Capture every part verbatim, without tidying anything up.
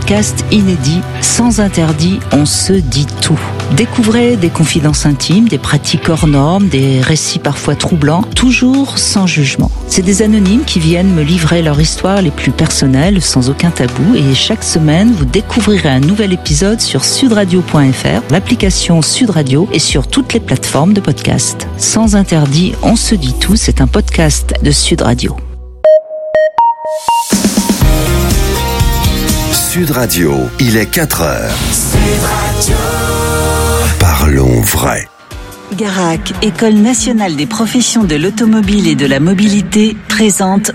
podcast inédit, sans interdit, on se dit tout. Découvrez des confidences intimes, des pratiques hors normes, des récits parfois troublants, toujours sans jugement. C'est des anonymes qui viennent me livrer leur histoire les plus personnelles, sans aucun tabou, et chaque semaine, vous découvrirez un nouvel épisode sur sud radio point f r, l'application Sud Radio et sur toutes les plateformes de podcast. Sans interdit, on se dit tout, c'est un podcast de Sud Radio. Sud Radio, il est quatre heures. Sud Radio. Parlons vrai. Garac, École nationale des professions de l'automobile et de la mobilité, présente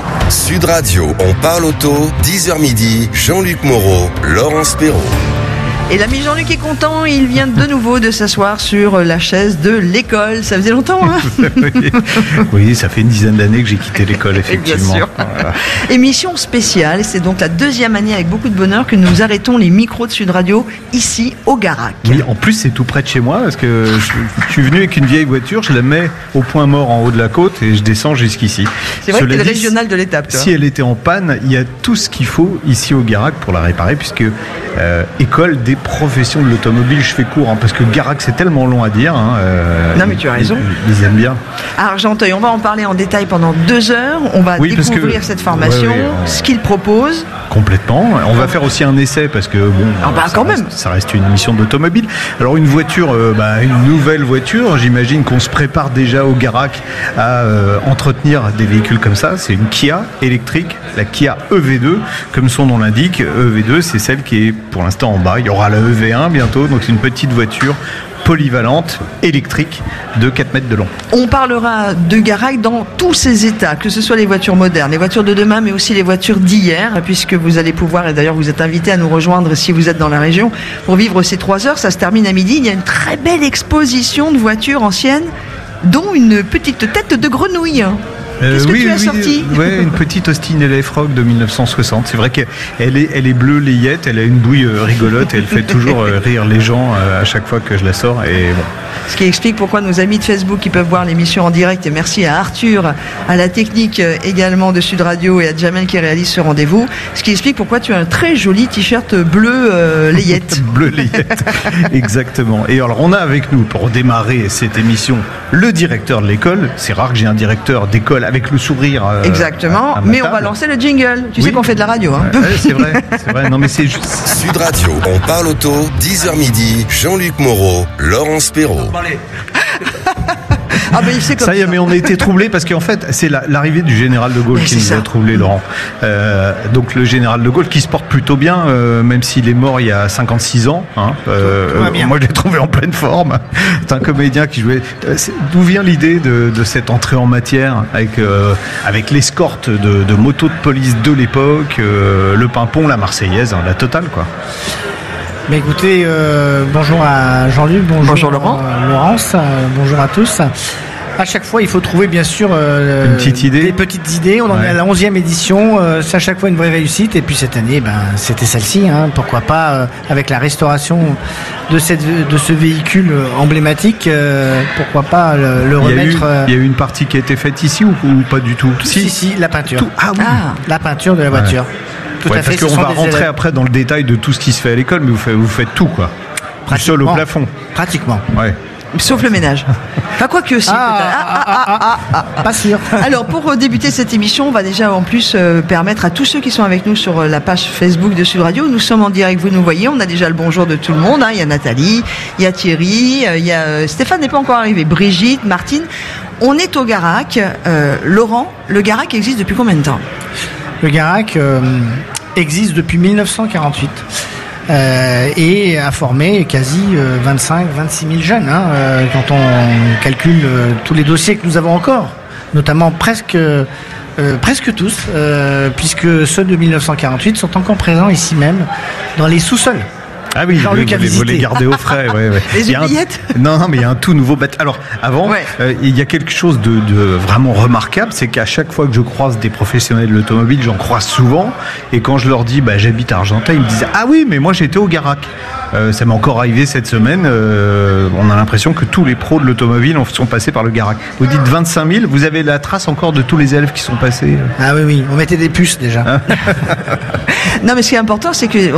Sud Radio, on parle auto, dix heures midi, Jean-Luc Moreau, Laurence Perrault. Et l'ami Jean-Luc est content, il vient de nouveau de s'asseoir sur la chaise de l'école. Ça faisait longtemps, hein? oui. oui, ça fait une dizaine d'années que j'ai quitté l'école, effectivement. Bien sûr. Voilà. Émission spéciale, c'est donc la deuxième année avec beaucoup de bonheur que nous arrêtons les micros de Sud Radio ici au Garac. Oui, en plus c'est tout près de chez moi parce que je, je suis venu avec une vieille voiture, je la mets au point mort en haut de la côte et je descends jusqu'ici. C'est vrai Cela que c'est le régional de l'étape. Tu vois. Si elle était en panne, il y a tout ce qu'il faut ici au Garac pour la réparer puisque euh, école des profession de l'automobile, je fais court hein, parce que Garac c'est tellement long à dire hein, euh, non mais tu as raison, ils, ils aiment bien. À Argenteuil, on va en parler en détail pendant deux heures, on va oui, découvrir que, cette formation, ouais, ouais, on... ce qu'ils proposent complètement, on va faire aussi un essai parce que bon ah bah, ça, quand reste, même. ça reste une émission d'automobile. Alors une voiture, euh, bah, une nouvelle voiture, j'imagine qu'on se prépare déjà au Garac à euh, entretenir des véhicules comme ça, c'est une Kia électrique, la Kia E V deux comme son nom l'indique. E V deux c'est celle qui est pour l'instant en bas, il y aura la E V un bientôt, donc c'est une petite voiture polyvalente, électrique, de quatre mètres de long. On parlera de Garac dans tous ses états, que ce soit les voitures modernes, les voitures de demain, mais aussi les voitures d'hier, puisque vous allez pouvoir, et d'ailleurs vous êtes invité à nous rejoindre si vous êtes dans la région, pour vivre ces trois heures. Ça se termine à midi. Il y a une très belle exposition de voitures anciennes, dont une petite tête de grenouille. Qu'est-ce que oui, tu as oui, sorti ? Ouais, une petite Austin L F Rock de dix-neuf cent soixante. C'est vrai qu'elle est, elle est bleue layette, elle a une bouille rigolote et elle fait toujours rire les gens à chaque fois que je la sors. Et bon. Ce qui explique pourquoi nos amis de Facebook qui peuvent voir l'émission en direct, et merci à Arthur, à la technique également de Sud Radio et à Jamel qui réalise ce rendez-vous. Ce qui explique pourquoi tu as un très joli t-shirt bleu euh, layette. Bleu layette, exactement. Et alors on a avec nous pour démarrer cette émission le directeur de l'école. C'est rare que j'ai un directeur d'école avec le sourire. Euh, Exactement, à, à mais table. On va lancer le jingle. Tu oui. sais qu'on fait de la radio. Hein. Ouais, ouais, c'est vrai, c'est vrai. Non mais c'est juste. Sud Radio, on parle auto, dix heures midi, Jean-Luc Moreau, Laurence Perrault. Ah ben il sait comme ça. Ça y est, ça. mais on a été troublés parce qu'en fait, c'est la, l'arrivée du général de Gaulle mais qui nous ça. a troublés, Laurent. Euh, donc le général de Gaulle qui se porte plutôt bien, euh, même s'il est mort il y a cinquante-six ans. Hein, euh, euh, moi, je l'ai trouvé en pleine forme. C'est un comédien qui jouait. D'où vient l'idée de, de cette entrée en matière avec euh, avec l'escorte de, de motos de police de l'époque, euh, le pimpon, la Marseillaise, hein, la totale, quoi. Mais écoutez, euh, bonjour à Jean-Luc, bonjour, bonjour Laurent. Euh, Laurence, euh, bonjour à tous. À chaque fois, il faut trouver bien sûr euh, une petite idée. des petites idées. On en ouais. est à la onzième édition. Euh, c'est à chaque fois une vraie réussite. Et puis cette année, ben, c'était celle-ci. Hein. Pourquoi pas euh, avec la restauration de, cette, de ce véhicule emblématique. Euh, pourquoi pas le, le remettre. Il y, a eu, euh... il y a eu une partie qui a été faite ici ou, ou pas du tout? Si, si, si la peinture. Tout. Ah oui. Ah. La peinture de la voiture. Ouais. Tout ouais, à fait, parce qu'on va rentrer élèves. après dans le détail de tout ce qui se fait à l'école, mais vous faites, vous faites tout, quoi. Du sol au plafond. Pratiquement. Ouais. Sauf le ménage. Enfin, quoi que aussi. Ah, ah, ah, ah, ah, ah, ah, pas sûr. Alors, pour débuter cette émission, on va déjà en plus euh, permettre à tous ceux qui sont avec nous sur la page Facebook de Sud Radio. Nous sommes en direct, vous nous voyez. On a déjà le bonjour de tout le monde. Hein. Il y a Nathalie, il y a Thierry, euh, il y a euh, Stéphane n'est pas encore arrivé, Brigitte, Martine. On est au Garac. Euh, Laurent, le Garac existe depuis combien de temps ? Le Garac euh, existe depuis dix-neuf cent quarante-huit. Euh, et a formé quasi euh, vingt-cinq à vingt-six mille jeunes hein, euh, quand on calcule euh, tous les dossiers que nous avons encore, notamment presque, euh, presque tous, euh, puisque ceux de dix-neuf cent quarante-huit sont encore présents ici même, dans les sous-sols. Ah oui, vous les gardez au frais. Ouais, ouais. Les oubliettes un... Non, non, mais il y a un tout nouveau bâtiment. Alors, avant, ouais. euh, il y a quelque chose de, de vraiment remarquable, c'est qu'à chaque fois que je croise des professionnels de l'automobile, j'en croise souvent, et quand je leur dis, bah, j'habite à Argenteuil, ils me disent, ah oui, mais moi j'étais au Garac. Euh, ça m'est encore arrivé cette semaine. Euh, on a l'impression que tous les pros de l'automobile sont passés par le Garac. Vous dites vingt-cinq mille, vous avez la trace encore de tous les élèves qui sont passés. Ah oui, oui, on mettait des puces déjà. Non, mais ce qui est important, c'est que